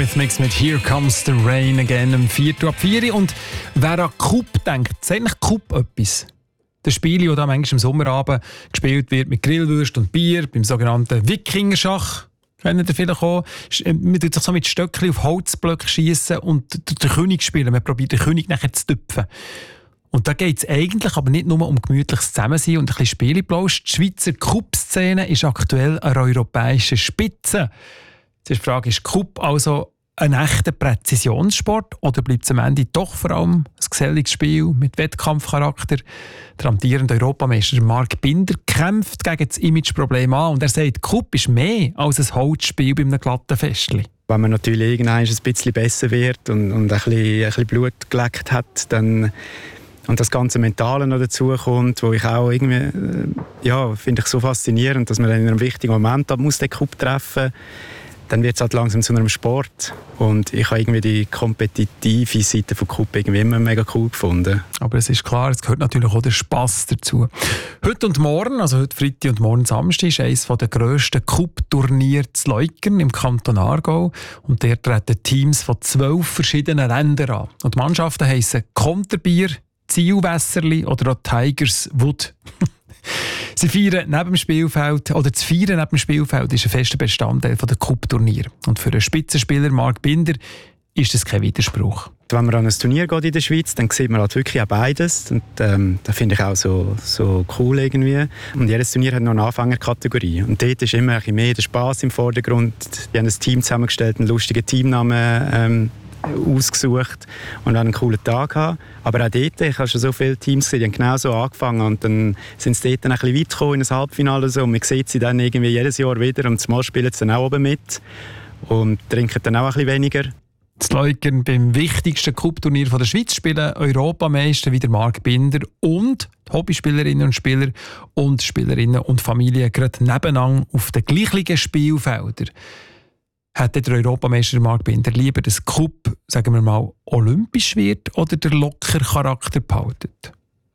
Eurythmics mit Here Comes the Rain Again um 4:04. Und wer an Cup denkt, sagt eigentlich Cup etwas? Das Spiel, das da manchmal am Sommerabend gespielt wird mit Grillwürst und Bier, beim sogenannten Wikingerschach. Kennt ihr vielleicht auch? Man tut sich so mit Stöckchen auf Holzblöcke schiessen und den König spielen. Man probiert den König nachher zu tüpfen. Und da geht es eigentlich aber nicht nur um gemütliches Zusammensein und ein bisschen Spieleplausch. Die Schweizer Cup-Szene ist aktuell an der europäischen Spitze. Jetzt ist die Frage, ist Cup also ein echter Präzisionssport oder bleibt es am Ende doch vor allem ein geselliges Spiel mit Wettkampfcharakter? Der amtierende Europameister Marc Binder kämpft gegen das Imageproblem an und er sagt, Cup ist mehr als ein Holzspiel bei einem glatten Festchen. Wenn man natürlich irgendwann ein bisschen besser wird und ein bisschen Blut geleckt hat, dann und das ganze Mentale noch dazu kommt, wo ich auch irgendwie, finde ich so faszinierend, dass man dann in einem wichtigen Moment muss den Cup treffen, dann wird es halt langsam zu einem Sport. Und ich habe irgendwie die kompetitive Seite von Cup irgendwie immer mega cool gefunden. Aber es ist klar, es gehört natürlich auch der Spass dazu. Heute und morgen, also heute Freitag und morgen Samstag, ist eines der grössten Cup-Turniere zu Leukern im Kanton Aargau. Und dort treten Teams von 12 verschiedenen Ländern an. Und die Mannschaften heissen Konterbier, Zielwässerli oder auch Tigers Wood. Sie feiern neben dem Spielfeld, oder das Feiern neben dem Spielfeld ist ein fester Bestandteil der Cup-Turnier. Und für den Spitzenspieler Marc Binder ist das kein Widerspruch. Wenn man an ein Turnier geht in der Schweiz, dann sieht man halt wirklich auch beides. Und das finde ich auch so cool irgendwie. Und jedes Turnier hat noch eine Anfängerkategorie. Und dort ist immer ein bisschen mehr der Spass im Vordergrund. Die haben ein Team zusammengestellt, einen lustigen Teamnamen ausgesucht und einen coolen Tag haben. Aber auch dort, ich habe schon so viele Teams gesehen, die haben genau so angefangen und dann sind sie dort ein bisschen weit gekommen in das Halbfinale so. Und man sieht sie dann irgendwie jedes Jahr wieder und zumal spielen sie dann auch oben mit und trinken dann auch ein bisschen weniger. Das Leukern beim wichtigsten Cup-Turnier der Schweiz spielen Europameister wie der Marc Binder und Hobbyspielerinnen und Spieler und Spielerinnen und Familien gerade nebeneinander auf den gleichen Spielfeldern. Hätte der Europameister Marc Binder lieber, dass Cup, sagen wir mal, olympisch wird oder der locker Charakter behaltet?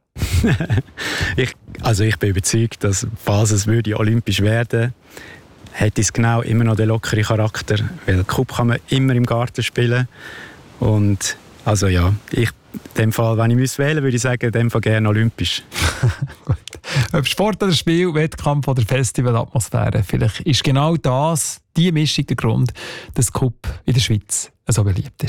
Ich bin überzeugt, dass falls es würde olympisch werden, hätte es genau immer noch den lockeren Charakter, weil Cup kann man immer im Garten spielen und also ja, in dem Fall, wenn ich wählen müsste, würde ich sagen, in dem Fall gerne olympisch. Gut. Ob Sport oder Spiel, Wettkampf oder Festivalatmosphäre, vielleicht ist genau das, die Mischung der Grund, dass Cup in der Schweiz so beliebt ist.